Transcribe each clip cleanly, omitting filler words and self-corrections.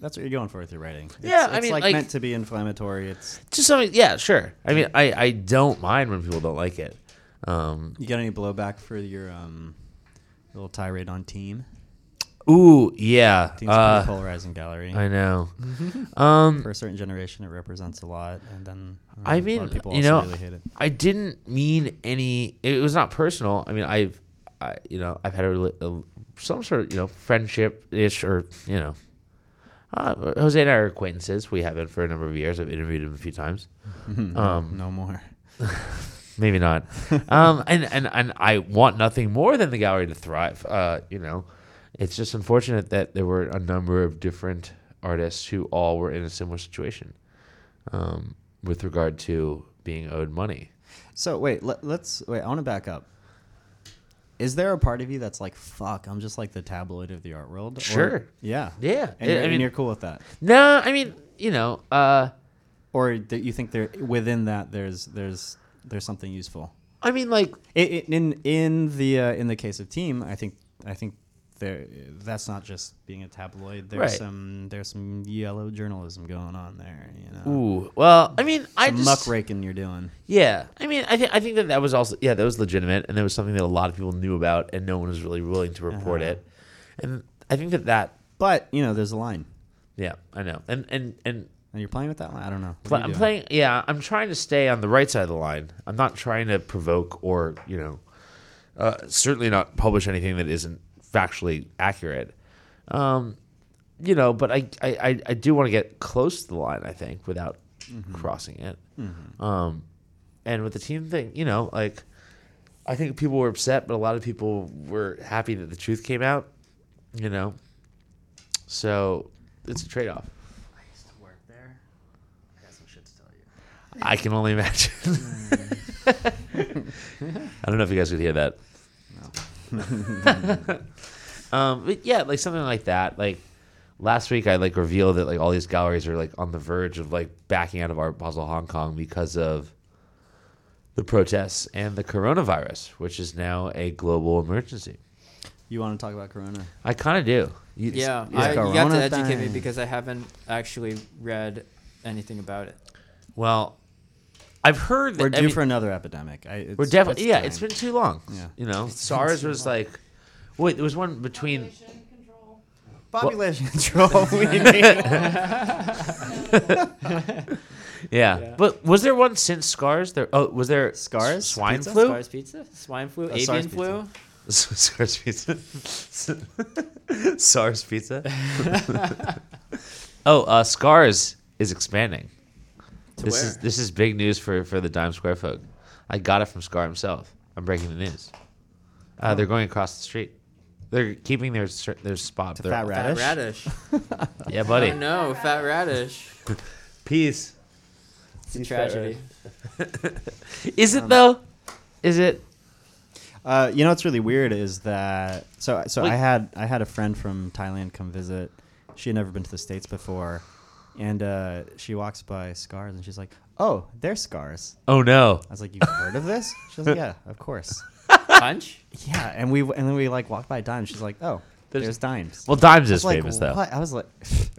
That's what you're going for with your writing. It's like meant to be inflammatory. It's just something. Yeah, sure. I mean, I don't mind when people don't like it. You got any blowback for your little tirade on Team? Ooh, yeah. Team's a pretty polarizing gallery. I know. For a certain generation, it represents a lot, and then I a mean, lot of people also really hate it. I didn't mean any. It was not personal. I mean, I've had some sort of friendship ish or Jose and I are acquaintances. We have been for a number of years. I've interviewed him a few times. No more. Maybe not. And I want nothing more than the gallery to thrive. It's just unfortunate that there were a number of different artists who all were in a similar situation with regard to being owed money. So wait, let's wait. I want to back up. Is there a part of you that's like, fuck, I'm just like the tabloid of the art world? Sure. Yeah. And you're cool with that? No, I mean, or do you think within that there's something useful? I mean, like in the case of Team, I think that's not just being a tabloid. There's some yellow journalism going on there. Ooh, well, I mean, muckraking you're doing. Yeah, I mean, I think that was also that was legitimate, and that was something that a lot of people knew about, and no one was really willing to report it. And I think that. But there's a line. Yeah, I know, and you're playing with that line. I don't know. I'm playing. Yeah, I'm trying to stay on the right side of the line. I'm not trying to provoke or certainly not publish anything that isn't factually accurate. But I do want to get close to the line, I think, without crossing it. And with the Team thing, I think people were upset, but a lot of people were happy that the truth came out, So it's a trade-off. I used to work there. I got some shit to tell you. I can only imagine. I don't know if you guys could hear that. No. But yeah, like something like that. Like last week, I revealed that all these galleries are on the verge of backing out of Art Basel Hong Kong because of the protests and the coronavirus, which is now a global emergency. You want to talk about Corona? I kind of do. You got to educate me because I haven't actually read anything about it. Well, I've heard that we're due for another epidemic. We're definitely It's been too long. Yeah. SARS was wait, there was one between population control. Yeah, but was there one since SCARS? Was there SCARS? Swine pizza? flu? SCARS pizza? Swine flu? Avian flu? SARS pizza. SARS pizza. SCARS is expanding. This is big news for the Dime Square folk. I got it from Scar himself. I'm breaking the news. They're going across the street. They're keeping their spot. Fat Radish. Yeah, buddy. Oh no, Fat Radish. Peace. It's a tragedy. Is it though? Is it? What's really weird is that I had a friend from Thailand come visit. She had never been to the States before, and she walks by SCARS and she's like, "Oh, they're SCARS." Oh no! I was like, "You've heard of this?" She was like, "Yeah, of course." Punch? Yeah, and then we walked by Dimes. She's like, "Oh, there's Dimes." Well, Dimes is famous though. What? I was like,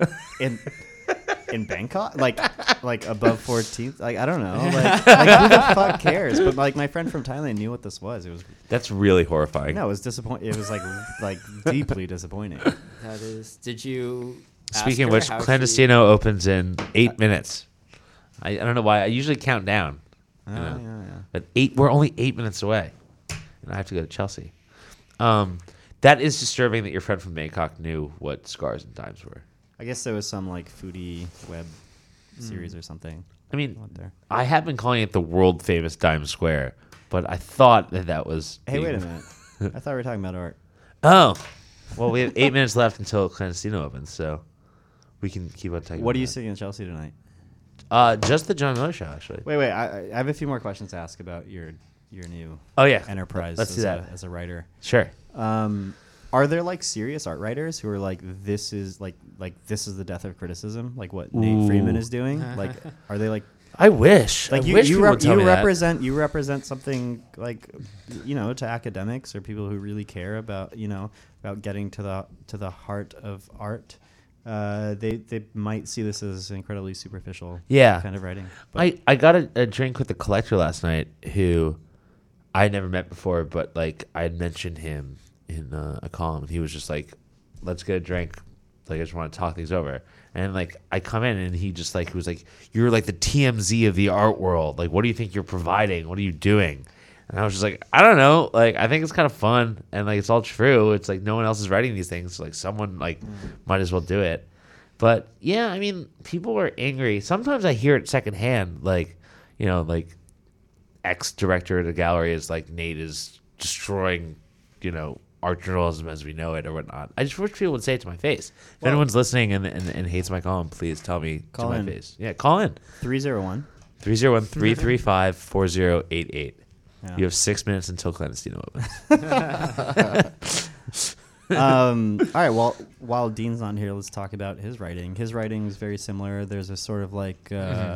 in Bangkok, like above 14th. Like I don't know. Like who the fuck cares? But my friend from Thailand knew what this was. That's really horrifying. No, it was disappointing. It was like deeply disappointing. That is. Did you? Speaking of which, Clandestino opens in 8 minutes. I don't know why. I usually count down. Yeah. But we're only 8 minutes away, and I have to go to Chelsea. That is disturbing that your friend from Bangkok knew what SCARS and Dimes were. I guess there was some foodie web series or something. I mean, I have been calling it the world famous Dime Square, but I thought that was. Hey, wait a minute! I thought we were talking about art. Oh, well, we have 8 minutes left until Clandestino opens, so we can keep on talking. What are you seeing in Chelsea tonight? Just the John Miller show, actually. Wait. I have a few more questions to ask about your new enterprise. Let's do that as a writer. Sure. Are there serious art writers who are this is this is the death of criticism, like what Nate Freeman is doing? Are they I wish. You represent something to academics or people who really care about about getting to the heart of art. they might see this as incredibly superficial. Yeah. Kind of writing. But I got a drink with a collector last night who I had never met before, but like I had mentioned him in a column. He was just like, "Let's get a drink. Like I just want to talk things over." And like I come in and he just like he was like, "You're like the TMZ of the art world. Like what do you think you're providing? What are you doing?" And I was just like, "I don't know. Like I think it's kind of fun and like it's all true. It's like no one else is writing these things. So, like someone like might as well do it." But yeah, I mean, people are angry. Sometimes I hear it secondhand, like, you know, like ex-director of the gallery is like Nate is destroying, you know, art journalism as we know it or whatnot. I just wish people would say it to my face. If anyone's listening and hates my column, please tell me to my face. Yeah, call in. 301. 301-335-4088. Yeah. You have 6 minutes until Clandestino opens. All right. Well, while Dean's on here, let's talk about his writing. His writing is very similar. There's a sort of like,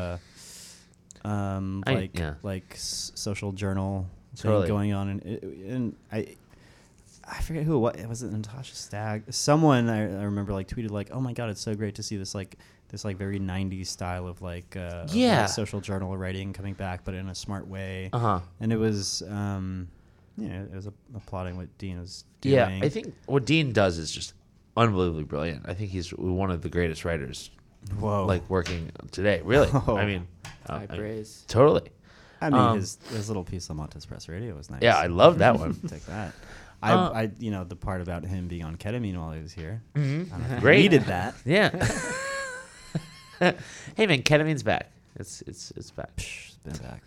social journal thing going on, and I forget who. What was it? Natasha Stagg. Someone I remember like tweeted like, "Oh my god, it's so great to see this very 90s style of like social journal writing coming back, but in a smart way." And it was it was applauding what Dean was doing. Yeah, I think what Dean does is just unbelievably brilliant. I think he's one of the greatest writers. Whoa! Like working today, really. I mean, high praise. Totally. I mean, his little piece on Montes Press Radio was nice. Yeah, I love that one. Take that. I the part about him being on ketamine while he was here. Mm-hmm. Great. Needed that. Yeah. Hey man, ketamine's back. It's back. It's been back.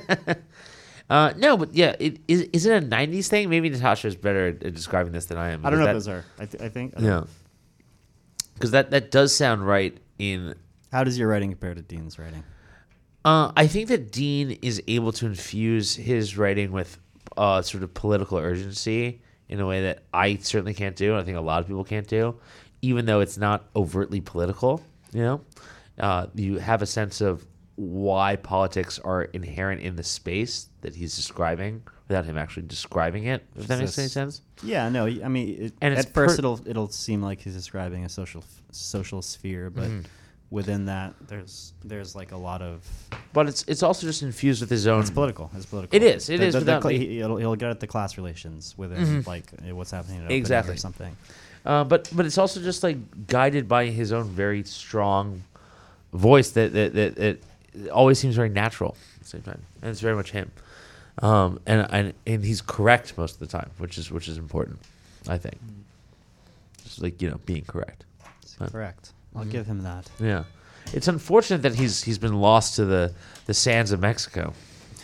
No, but yeah, is it a '90s thing? Maybe Natasha is better at describing this than I am. I don't know if those are. I think. Yeah. Because that does sound right in. How does your writing compare to Dean's writing? I think that Dean is able to infuse his writing with sort of political urgency in a way that I certainly can't do, and I think a lot of people can't do, even though it's not overtly political. You know, you have a sense of why politics are inherent in the space that he's describing without him actually describing it. If that makes any sense. Yeah, no, I mean, at first it'll seem like he's describing a social sphere, but within that, there's like a lot of. But it's also just infused with his own. It's political. It is. He'll get at the class relations within like what's happening at exactly or something. But it's also just like guided by his own very strong voice that always seems very natural at the same time, and it's very much him. And he's correct most of the time, which is important, I think. Just like being correct. Correct. I'll give him that. Yeah, it's unfortunate that he's been lost to the sands of Mexico.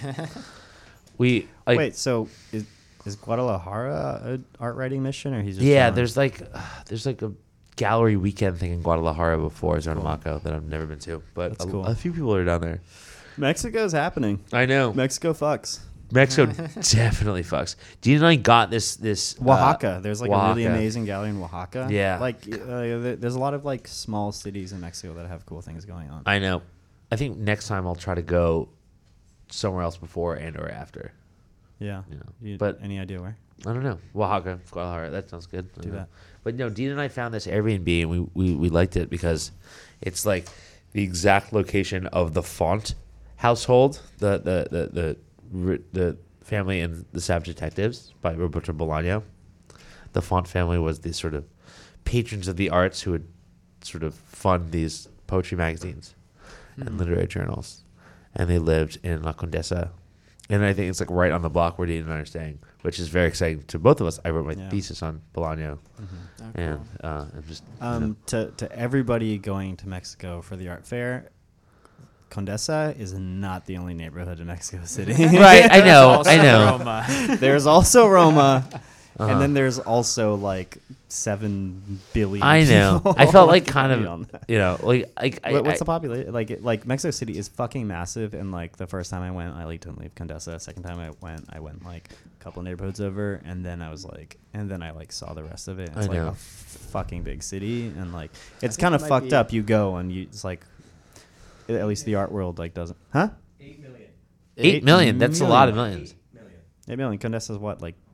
Wait, so is Guadalajara an art writing mission, or he's just there's like a gallery weekend thing in Guadalajara before Zonamaco that I've never been to, but a few people are down there. Mexico's happening. I know. Mexico fucks. Mexico definitely fucks. Dean and I got this Oaxaca. There's like Oaxaca. a really amazing gallery in Oaxaca. Yeah, like there's a lot of like small cities in Mexico that have cool things going on. I know. I think next time I'll try to go somewhere else before and or after. Yeah. But any idea where? I don't know. Oaxaca, Guadalajara. That sounds good. Do that. But no, Dean and I found this Airbnb and we liked it because it's like the exact location of the Font household, the family in The Savage Detectives by Roberto Bolaño. The Font family was the sort of patrons of the arts who would sort of fund these poetry magazines and literary journals. And they lived in La Condesa. And I think it's like right on the block where Dean and I are staying, which is very exciting to both of us. I wrote my thesis on Bolaño. And just to everybody going to Mexico for the art fair, Condesa is not the only neighborhood in Mexico City. Right, I know. Roma. There's also Roma, and then there's also like 7 billion. I know. I felt like kind of, what's the population? Like Mexico City is fucking massive, and like the first time I went, I like didn't leave Condesa. Second time I went like a couple neighborhoods over, and then I saw the rest of it. It's like a fucking big city, and like it's kind of fucked up. You go and it's like. At least the art world like doesn't. Huh? 8 million. 8 million. That's a lot of millions. 8 million. Condesa is what, like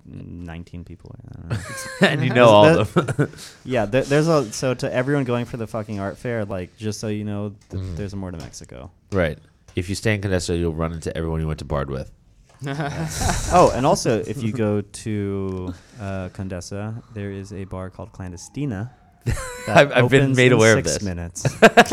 19 people. I don't know. And you know all of them. Yeah, so to everyone going for the fucking art fair, like, just so you know, there's more to Mexico. Right. If you stay in Condesa, you'll run into everyone you went to Bard with. Oh, and also, if you go to Condesa, there is a bar called Clandestina. I've been made aware of this. 6 minutes.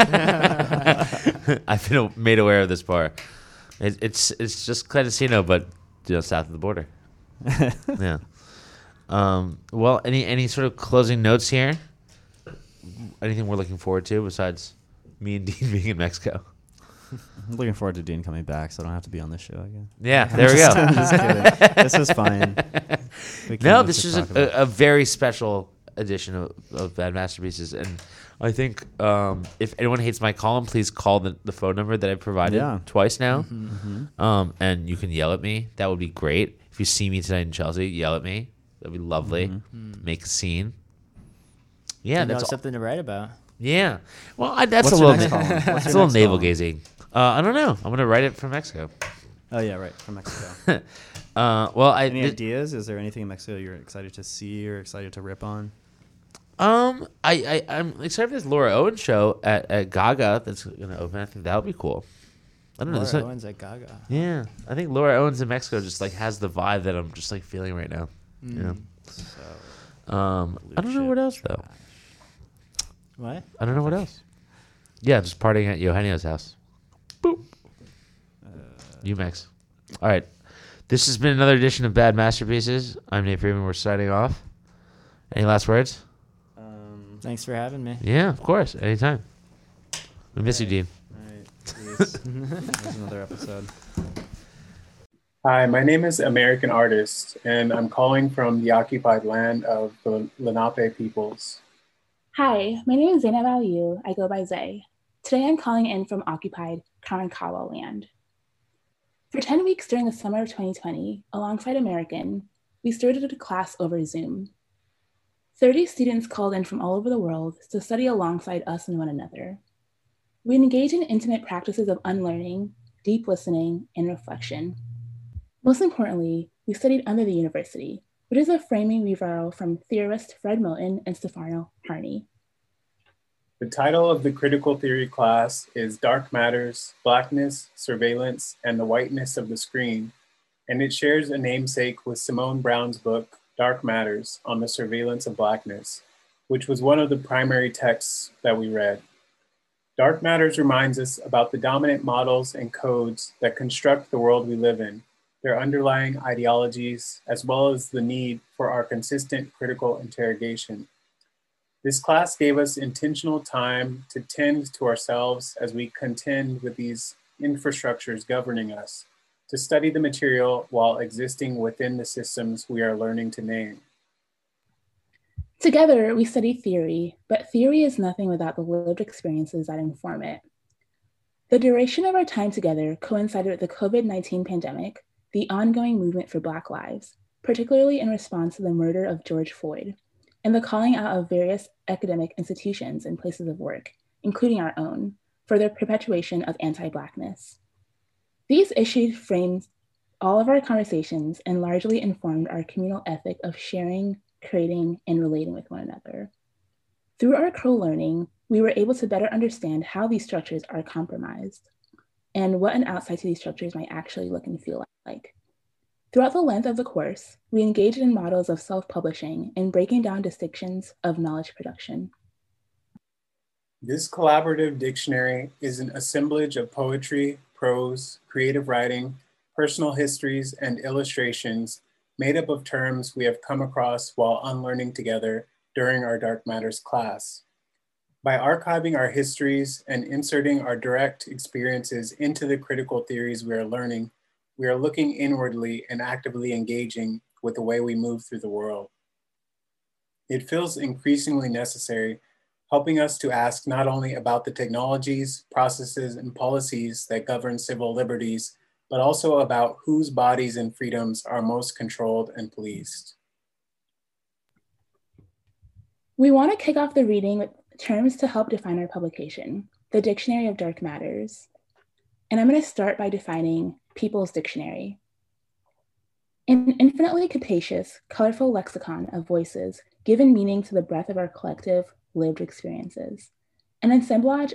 I've been made aware of this bar. It's just Clandestino, but south of the border. Yeah. Well, any sort of closing notes here? Anything we're looking forward to besides me and Dean being in Mexico? I'm looking forward to Dean coming back, so I don't have to be on this show again. Yeah, there we go. I'm just kidding. This is fine. No, this is a very special edition of Bad Masterpieces, and I think if anyone hates my column, please call the phone number that I provided twice now, and you can yell at me. That would be great. If you see me tonight in Chelsea, yell at me. That'd be lovely. Make a scene. Yeah, that's something to write about. Yeah, well, that's a little navel gazing. I don't know. I'm gonna write it from Mexico. Oh yeah, right, from Mexico. Any ideas? Is there anything in Mexico you're excited to see or excited to rip on? I'm excited for this Laura Owens show at Gaga that's gonna open. I think that'll be cool. I don't know. Laura Owens at Gaga. Yeah, I think Laura Owens in Mexico just like has the vibe that I'm just like feeling right now. I don't know what else though. What? I don't know what else. Yeah, just partying at Eugenio's house. Boop. UMax. All right. This has been another edition of Bad Masterpieces. I'm Nate Freeman. We're signing off. Any last words? Thanks for having me. Yeah, of course. Anytime. We miss you, Dean. All right. There's another episode. Hi, my name is American Artist, and I'm calling from the occupied land of the Lenape peoples. Hi, my name is Zainab Aliyu. I go by Zay. Today I'm calling in from occupied Karankawa land. For 10 weeks during the summer of 2020, alongside American, we started a class over Zoom. 30 students called in from all over the world to study alongside us and one another. We engage in intimate practices of unlearning, deep listening, and reflection. Most importantly, we studied under the university, which is a framing we borrow from theorists Fred Moten and Stefano Harney. The title of the critical theory class is Dark Matters, Blackness, Surveillance, and the Whiteness of the Screen, and it shares a namesake with Simone Brown's book, Dark Matters, on the Surveillance of Blackness, which was one of the primary texts that we read. Dark Matters reminds us about the dominant models and codes that construct the world we live in, their underlying ideologies, as well as the need for our consistent critical interrogation. This class gave us intentional time to tend to ourselves as we contend with these infrastructures governing us, to study the material while existing within the systems we are learning to name. Together, we study theory, but theory is nothing without the lived experiences that inform it. The duration of our time together coincided with the COVID-19 pandemic, the ongoing movement for Black lives, particularly in response to the murder of George Floyd, and the calling out of various academic institutions and places of work, including our own, for their perpetuation of anti-Blackness. These issues framed all of our conversations and largely informed our communal ethic of sharing, creating, and relating with one another. Through our co-learning, we were able to better understand how these structures are compromised and what an outside to these structures might actually look and feel like. Throughout the length of the course, we engaged in models of self-publishing and breaking down distinctions of knowledge production. This collaborative dictionary is an assemblage of poetry, prose, creative writing, personal histories, and illustrations made up of terms we have come across while unlearning together during our Dark Matters class. By archiving our histories and inserting our direct experiences into the critical theories we are learning, we are looking inwardly and actively engaging with the way we move through the world. It feels increasingly necessary, helping us to ask not only about the technologies, processes, and policies that govern civil liberties, but also about whose bodies and freedoms are most controlled and policed. We want to kick off the reading with terms to help define our publication, the Dictionary of Dark Matters. And I'm going to start by defining People's Dictionary. An infinitely capacious, colorful lexicon of voices given meaning to the breadth of our collective lived experiences. An assemblage